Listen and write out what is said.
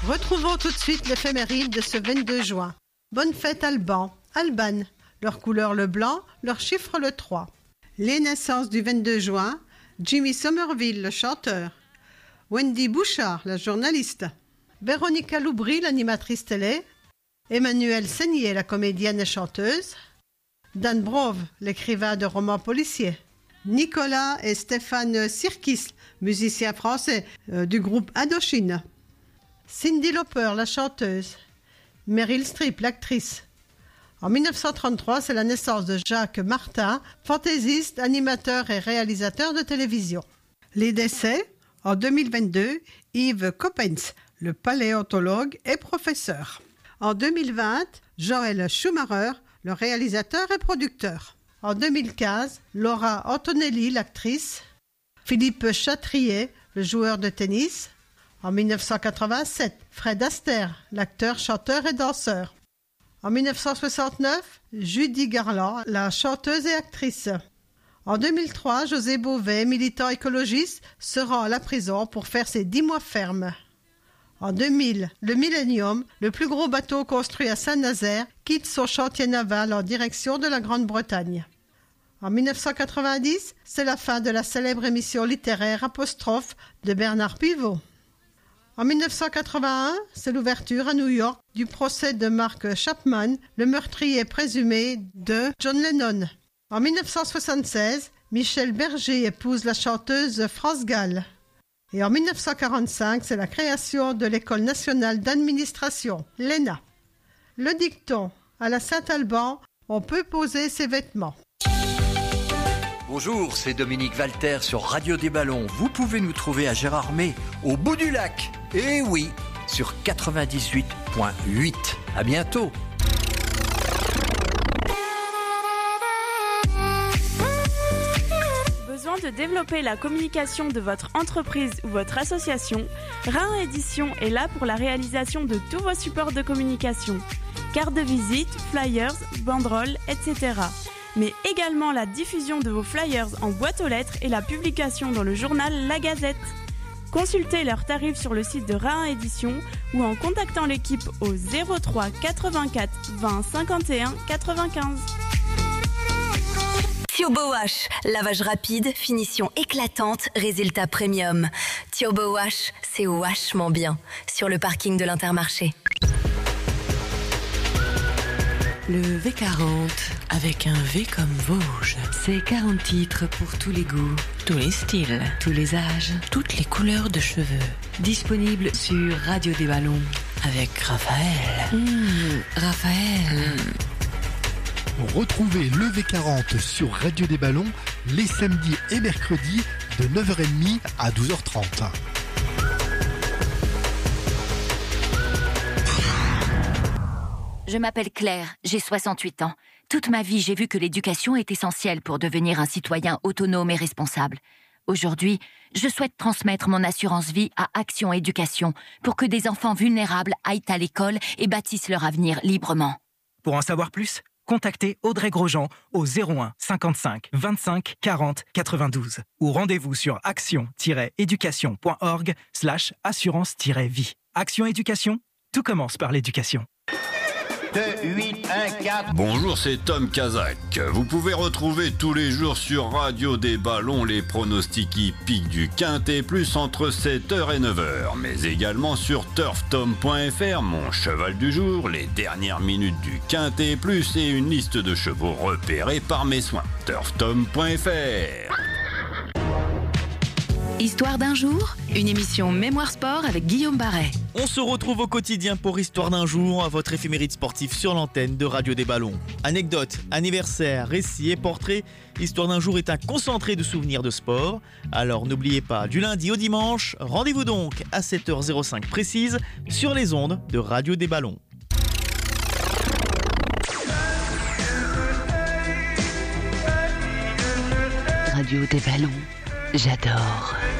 Retrouvons tout de suite l'éphéméride de ce 22 juin. Bonne fête Alban, Alban, leur couleur le blanc, leur chiffre le 3. Les naissances du 22 juin, Jimmy Somerville, le chanteur. Wendy Bouchard, la journaliste. Véronica Loubry, l'animatrice télé. Emmanuelle Seignier, la comédienne et chanteuse. Dan Brove, l'écrivain de romans policiers. Nicolas et Stéphane Sirkis, musiciens français du groupe Indochine. Cyndi Lauper, la chanteuse. Meryl Streep, l'actrice. En 1933, c'est la naissance de Jacques Martin, fantaisiste, animateur et réalisateur de télévision. Les décès, en 2022, Yves Coppens, le paléontologue et professeur. En 2020, Joël Schumacher, le réalisateur et producteur. En 2015, Laura Antonelli, l'actrice. Philippe Chatrier, le joueur de tennis. En 1987, Fred Astaire, l'acteur, chanteur et danseur. En 1969, Judy Garland, la chanteuse et actrice. En 2003, José Bové, militant écologiste, se rend à la prison pour faire ses 10 mois fermes. En 2000, le Millennium, le plus gros bateau construit à Saint-Nazaire, quitte son chantier naval en direction de la Grande-Bretagne. En 1990, c'est la fin de la célèbre émission littéraire Apostrophe de Bernard Pivot. En 1981, c'est l'ouverture à New York du procès de Mark Chapman, le meurtrier présumé de John Lennon. En 1976, Michel Berger épouse la chanteuse France Gall. Et en 1945, c'est la création de l'École nationale d'administration, l'ENA. Le dicton, à la Saint-Alban, on peut poser ses vêtements. Bonjour, c'est Dominique Walter sur Radio des Ballons. Vous pouvez nous trouver à Gérardmer, au bout du lac. Et oui, sur 98.8. À bientôt. Besoin de développer la communication de votre entreprise ou votre association, Rhin Édition est là pour la réalisation de tous vos supports de communication. Cartes de visite, flyers, banderoles, etc. Mais également la diffusion de vos flyers en boîte aux lettres et la publication dans le journal La Gazette. Consultez leurs tarifs sur le site de Rhin Édition ou en contactant l'équipe au 03 84 20 51 95. Turbo Wash, lavage rapide, finition éclatante, résultat premium. Turbo Wash, c'est vachement bien. Sur le parking de l'Intermarché. Le V40, avec un V comme Vosges. C'est 40 titres pour tous les goûts, tous les styles, tous les âges, toutes les couleurs de cheveux. Disponible sur Radio des Ballons, avec Raphaël. Raphaël. Retrouvez le V40 sur Radio des Ballons les samedis et mercredis de 9h30 à 12h30. Je m'appelle Claire, j'ai 68 ans. Toute ma vie, j'ai vu que l'éducation est essentielle pour devenir un citoyen autonome et responsable. Aujourd'hui, je souhaite transmettre mon assurance vie à Action Éducation pour que des enfants vulnérables aillent à l'école et bâtissent leur avenir librement. Pour en savoir plus, contactez Audrey Grosjean au 01 55 25 40 92 ou rendez-vous sur action-éducation.org/assurance-vie. Action Éducation, tout commence par l'éducation. 2-8-1-4. Bonjour, c'est Tom Kazak. Vous pouvez retrouver tous les jours sur Radio des Ballons les pronostics hippiques du Quintet Plus entre 7h et 9h, mais également sur turftom.fr, mon cheval du jour, les dernières minutes du Quintet Plus et une liste de chevaux repérés par mes soins. turftom.fr. Histoire d'un jour, une émission Mémoire Sport avec Guillaume Barret. On se retrouve au quotidien pour Histoire d'un jour, votre éphéméride sportif sur l'antenne de Radio des Ballons. Anecdotes, anniversaires, récits et portraits, Histoire d'un jour est un concentré de souvenirs de sport. Alors n'oubliez pas, du lundi au dimanche, rendez-vous donc à 7h05 précise sur les ondes de Radio des Ballons. Radio des Ballons, j'adore.